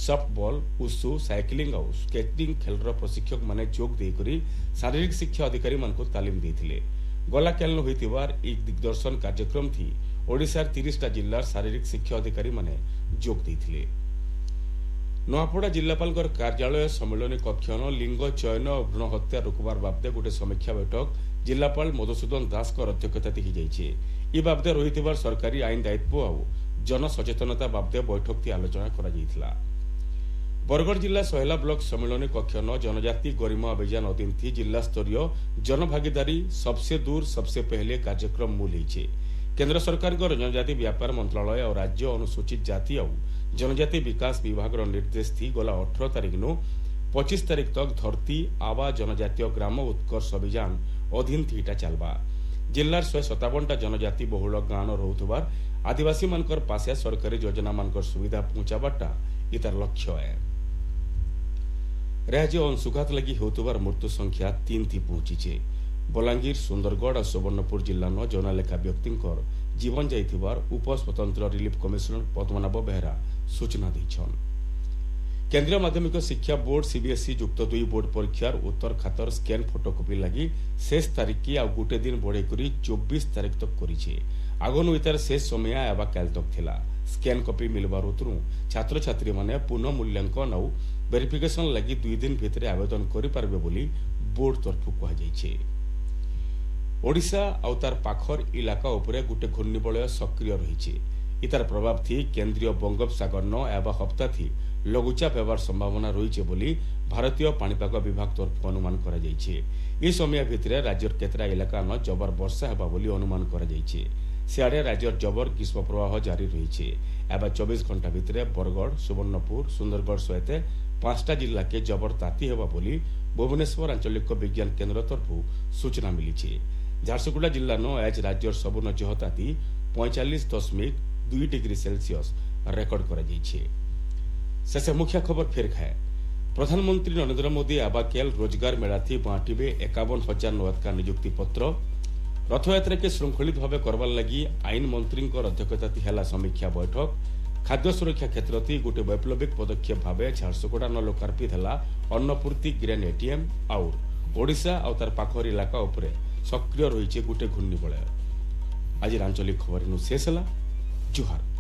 सफ्टबॉल उसु साइक्लिंग और स्केटिंग खेलर प्रशिक्षक माने जोग देकरी शारीरिक शिक्षा अधिकारी मानक तालीम देथिले। गला केल होइतिबार एक दिग्दर्शन कार्यक्रम थी ओडिशार 30टा जिल्लार शारीरिक शिक्षा अधिकारी माने जोग देथिले। नोआपड़ा जिलापाल कार्यालय सम्मेलन कक्षन लिंग चयन और भ्रूण हत्या रोकबार बाबदे गोटे समीक्षा बैठक जिलापाल मधुसूदन दास अध्यक्षता हो बाबदे रही सरकारी आईन दायित्व और जनसचेतनता बाबदे बैठक की आलोचना करा। बरगढ़ जिला सहेला ब्लॉक सम्मेलन कक्षन जनजाति गरिमा अभियान अधीन थी जिला स्तरीय जनभागीदारी सबसे दूर सबसे पहले कार्यक्रम मूल होइछे। केंद्र सरकार जनजाति व्यापार मंत्रालय और राज्य अनुसूचित जाति और जनजाति विकास विभाग निर्देश थी गला 18 तारिख नु 25 तारिख तक धरती आवा जनजातीय ग्राम उत्कर्ष अभियान अधीन थीटा चलवा। जिल्लार 157टा जनजाति बहुल गान रोथुबार आदिवासी मानकर पासे सरकारी योजना मानकर सुविधा पहुंचाबाटा इतार लक्ष्य है। राज्य अंशुघात लगी होतुबार मृत्यु संख्या 3 थी पहुंची। बलांगीर सुंदरगढ़ और सुवर्णपुर जिला न जनालेखा व्यक्ति जीवन जाइथिबार उप स्वतंत्र रिलीफ कमिशनर पद्मनाभ बेहरा सूचना दैछन। केंद्रीय माध्यमिक शिक्षा बोर्ड सीबीएसई युक्त 2 बोर्ड परीक्षार उत्तर खातर स्कैन फोटोकॉपी लगी शेष तारीख की आउ गोटे दिन बढ़े 24 तारीख तक करिछे। आगनु इतार शेष समय आबा काल तक थिला। स्कैन कॉपी मिलबार उतरु छात्र छात्री माने पुनः मूल्यांकन और वेरिफिकेशन लगी 2 दिन भितर आवेदन करि पारबे बोली बोर्ड तरफ कहा जायछे। ओडिशा और तार पाखर इलाका उपरे गोटे घूर्णिबलय सक्रिय रही। इतार प्रभाव थी केंद्रीय बंगोपसागर न एवं हप्ता थी लघुचाप हेबार संभावना रही बोली भारतीय पाणीपाग विभाग तरफ अनुमान करा जायछे। ई समय भितर राज्यर केतरा इलाका न जबर वर्षा हेबा बोली अनुमान करा जायछे। सियाड़े राज्यर जबर ग्रीष्म प्रवाह जारी रही। एवं 24 घंटा भितर बरगढ़ सुवर्णपुर सुंदरगढ़ सहित 5टा जिला के जबर ताती हेबा बोली भुवनेश्वर आंचलिक विज्ञान केन्द्र तरफ सूचना मिली। झारसुगुड़ा जिला न आज राज्यर सबुन जहताती 45.2 डिग्री सेल्सियस रेकर्ड करा जायछे। शेष मुख्य खबर फेर खाए। प्रधानमंत्री नरेंद्र मोदी आबाकेल रोजगार मेला थी बांटिबे 51,000 नवादका नियुक्ति पत्र। रथयात्रा के श्रृंखलित भाव करवार लगी आईन मंत्री अध्यक्षता हेला समीक्षा बैठक। खाद्य सुरक्षा क्षेत्र थी गोटे वैप्लविक पदक्षेप भाव झारसुगुड़ा न लोकार्पित है अन्नपूर्ति ग्रेन एटीएम और ओडिशा और तार पाखर इलाका उपरे सक्रिय रही गोटे घूर्णिबलय। आज आंचलिक खबर शेष है। जुहार।